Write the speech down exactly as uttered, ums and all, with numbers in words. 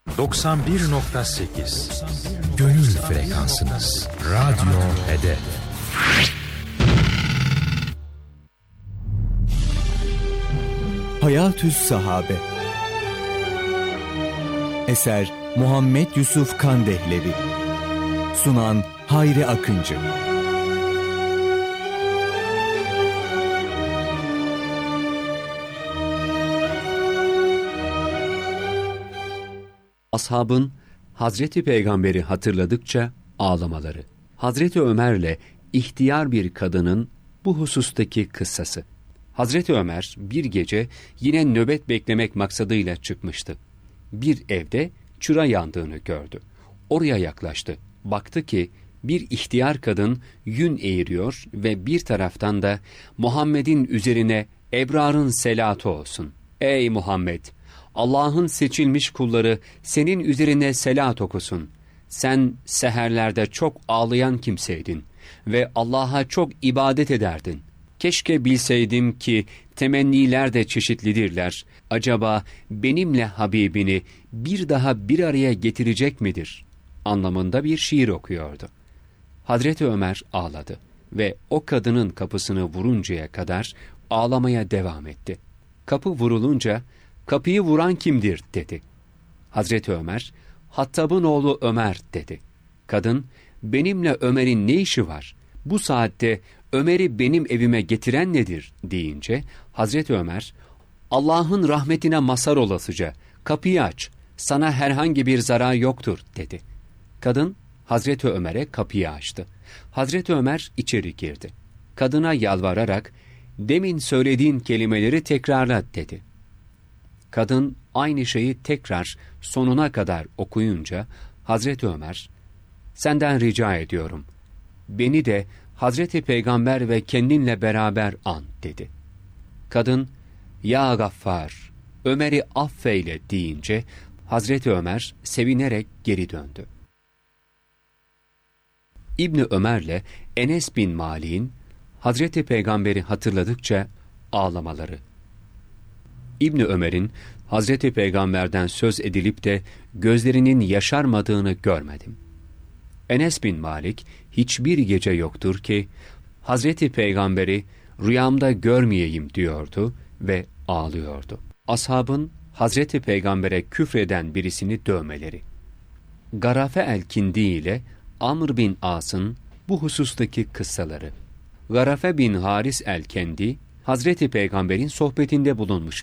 doksan bir nokta sekiz Gönül frekansınız. Radyo Hedef. Hayatü's Sahabe. Eser Muhammed Yusuf Kandehlevi. Sunan Hayri Akıncı. Ashabın Hazreti Peygamber'i hatırladıkça ağlamaları. Hazreti Ömer'le ihtiyar bir kadının bu husustaki kıssası. Hazreti Ömer bir gece yine nöbet beklemek maksadıyla çıkmıştı. Bir evde çıra yandığını gördü. Oraya yaklaştı. Baktı ki bir ihtiyar kadın yün eğiriyor ve bir taraftan da Muhammed'in üzerine ebrarın selatı olsun. Ey Muhammed! Allah'ın seçilmiş kulları senin üzerine selat okusun. Sen seherlerde çok ağlayan kimseydin ve Allah'a çok ibadet ederdin. Keşke bilseydim ki temenniler de çeşitlidirler. Acaba benimle Habibini bir daha bir araya getirecek midir? Anlamında bir şiir okuyordu. Hazreti Ömer ağladı ve o kadının kapısını vuruncaya kadar ağlamaya devam etti. Kapı vurulunca, "Kapıyı vuran kimdir?" dedi. Hazreti Ömer, "Hattab'ın oğlu Ömer" dedi. Kadın, "Benimle Ömer'in ne işi var? Bu saatte Ömer'i benim evime getiren nedir?" deyince, Hazreti Ömer, "Allah'ın rahmetine mazhar olasıca, kapıyı aç, sana herhangi bir zarar yoktur" dedi. Kadın, Hazreti Ömer'e kapıyı açtı. Hazreti Ömer içeri girdi. Kadına yalvararak, "Demin söylediğin kelimeleri tekrarla" dedi. Kadın aynı şeyi tekrar sonuna kadar okuyunca Hazreti Ömer, "Senden rica ediyorum, beni de Hazreti Peygamber ve kendinle beraber an" dedi. Kadın, "Ya Gaffar, Ömer'i affeyle" deyince Hazreti Ömer sevinerek geri döndü. İbni Ömer'le Enes bin Malik'in Hazreti Peygamber'i hatırladıkça ağlamaları. İbni Ömer'in Hazreti Peygamber'den söz edilip de gözlerinin yaşarmadığını görmedim. Enes bin Malik, hiçbir gece yoktur ki Hazreti Peygamber'i rüyamda görmeyeyim diyordu ve ağlıyordu. Ashabın Hazreti Peygamber'e küfreden birisini dövmeleri. Garafe el-Kindi ile Amr bin As'ın bu husustaki kıssaları. Garafe bin Haris el-Kendi, Hazreti Peygamber'in sohbetinde bulunmuş